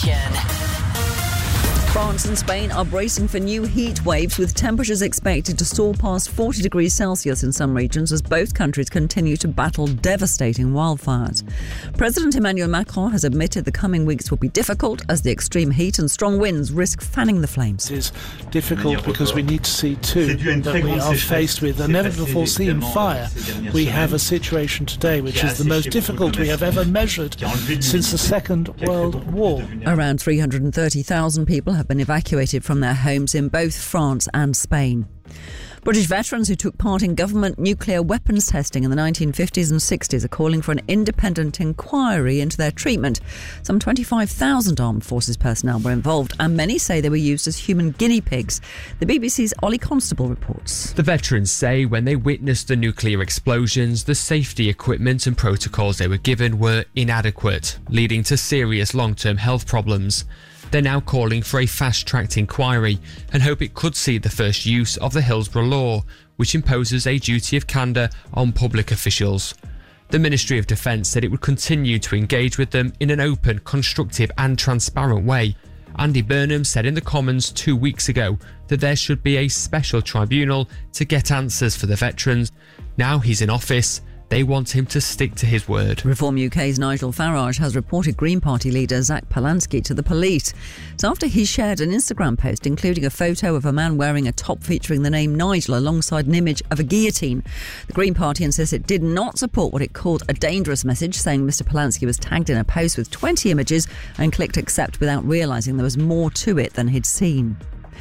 France and Spain are bracing for new heat waves, with temperatures expected to soar past 40 degrees Celsius in some regions as both countries continue to battle devastating wildfires. President Emmanuel Macron has admitted the coming weeks will be difficult as the extreme heat and strong winds risk fanning the flames. It is difficult because we need to see too that we are faced with a never-before-seen fire. We have a situation today which is the most difficult we have ever measured since the Second World War. Around 330,000 people have been evacuated from their homes in both France and Spain. British veterans who took part in government nuclear weapons testing in the 1950s and 60s are calling for an independent inquiry into their treatment. Some 25,000 armed forces personnel were involved, and many say they were used as human guinea pigs. The BBC's Ollie Constable reports. The veterans say when they witnessed the nuclear explosions, the safety equipment and protocols they were given were inadequate, leading to serious long-term health problems. They're now calling for a fast-tracked inquiry and hope it could see the first use of the Hillsborough Law, which imposes a duty of candour on public officials. The Ministry of Defence said it would continue to engage with them in an open, constructive and transparent way. Andy Burnham said in the Commons 2 weeks ago that there should be a special tribunal to get answers for the veterans. Now he's in office, they want him to stick to his word. Reform UK's Nigel Farage has reported Green Party leader Zach Polansky to the police. It's after he shared an Instagram post including a photo of a man wearing a top featuring the name Nigel alongside an image of a guillotine. The Green Party insists it did not support what it called a dangerous message, saying Mr Polansky was tagged in a post with 20 images and clicked accept without realising there was more to it than he'd seen.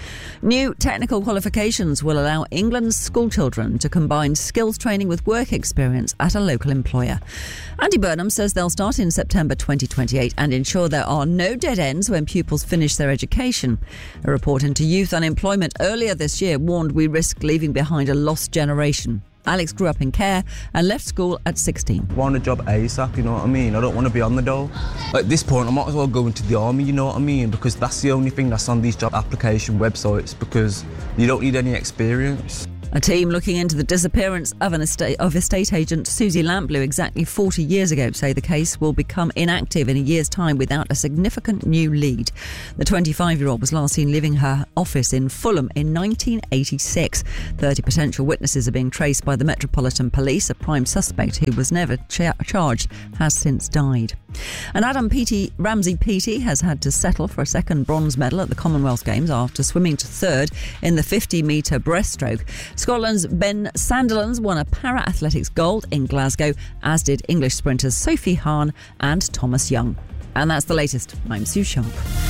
New technical qualifications will allow England's schoolchildren to combine skills training with work experience at a local employer. Andy Burnham says they'll start in September 2028 and ensure there are no dead ends when pupils finish their education. A report into youth unemployment earlier this year warned we risk leaving behind a lost generation. Alex grew up in care and left school at 16. I want a job ASAP, you know what I mean? I don't want to be on the dole. At this point, I might as well go into the army, you know what I mean? Because that's the only thing that's on these job application websites, because you don't need any experience. A team looking into the disappearance of estate agent Susie Lamplew exactly 40 years ago say the case will become inactive in a year's time without a significant new lead. The 25-year-old was last seen leaving her office in Fulham in 1986. 30 potential witnesses are being traced by the Metropolitan Police. A prime suspect who was never charged has since died. And Ramsey Peaty has had to settle for a second bronze medal at the Commonwealth Games after swimming to third in the 50-metre breaststroke. Scotland's Ben Sandilands won a para-athletics gold in Glasgow, as did English sprinters Sophie Hahn and Thomas Young. And that's the latest. I'm Sue Sharp.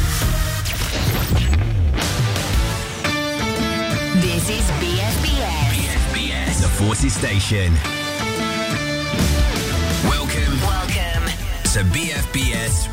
This is BFBS. BFBS, the Forces Station. Welcome to BFBS